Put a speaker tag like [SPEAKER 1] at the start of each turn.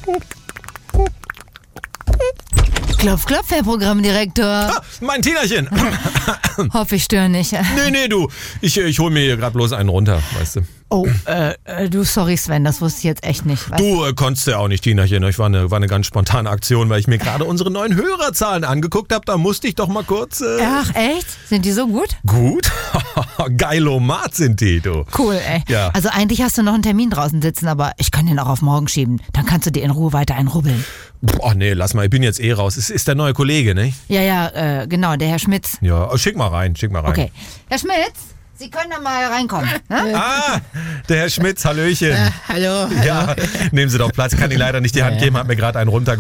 [SPEAKER 1] Klopf, klopf, Herr Programmdirektor.
[SPEAKER 2] Ah, mein Tinachen.
[SPEAKER 1] Hoffe, ich störe nicht.
[SPEAKER 2] Nee, du. Ich hol mir hier gerade bloß einen runter, weißt du.
[SPEAKER 1] Oh, du, sorry Sven, das wusste ich jetzt echt nicht. Weißt
[SPEAKER 2] Du konntest ja auch nicht, Tinachen. Ich war eine ganz spontane Aktion, weil ich mir gerade unsere neuen Hörerzahlen angeguckt habe. Da musste ich doch mal kurz...
[SPEAKER 1] Ach, echt? Sind die so gut?
[SPEAKER 2] Gut? Geilomat sind die, du.
[SPEAKER 1] Cool, ey.
[SPEAKER 2] Ja.
[SPEAKER 1] Also eigentlich hast du noch einen Termin draußen sitzen, aber ich kann den auch auf morgen schieben. Dann kannst du dir in Ruhe weiter einrubbeln.
[SPEAKER 2] Ach nee, lass mal, ich bin jetzt raus. Ist der neue Kollege, ne?
[SPEAKER 1] Ja, genau, der Herr Schmitz.
[SPEAKER 2] Ja, schick mal rein.
[SPEAKER 1] Okay. Herr Schmitz, Sie können da mal reinkommen. Ne?
[SPEAKER 2] Ah, der Herr Schmitz, Hallöchen.
[SPEAKER 3] Hallo.
[SPEAKER 2] Ja, nehmen Sie doch Platz. Kann Ihnen leider nicht die Hand geben, hat mir gerade einen runtergeholt.